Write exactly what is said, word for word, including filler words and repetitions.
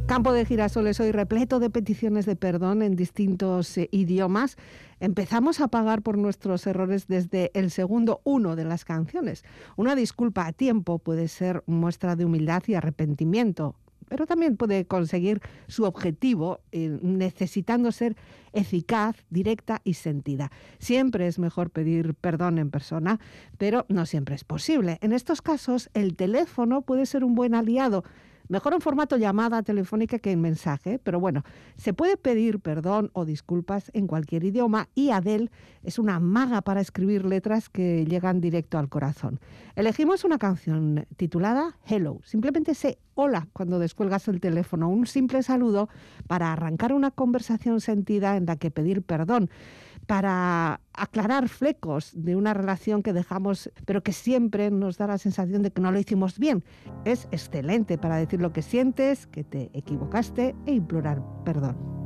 Campo de Girasoles hoy repleto de peticiones de perdón en distintos eh, idiomas. Empezamos a pagar por nuestros errores desde el segundo uno de las canciones. Una disculpa a tiempo puede ser muestra de humildad y arrepentimiento, pero también puede conseguir su objetivo eh, necesitando ser eficaz, directa y sentida. Siempre es mejor pedir perdón en persona, pero no siempre es posible. En estos casos, el teléfono puede ser un buen aliado. Mejor en formato llamada telefónica que en mensaje, pero bueno, se puede pedir perdón o disculpas en cualquier idioma y Adele es una maga para escribir letras que llegan directo al corazón. Elegimos una canción titulada Hello, simplemente sé hola cuando descuelgas el teléfono, un simple saludo para arrancar una conversación sentida en la que pedir perdón, para aclarar flecos de una relación que dejamos, pero que siempre nos da la sensación de que no lo hicimos bien. Es excelente para decir lo que sientes, que te equivocaste e implorar perdón.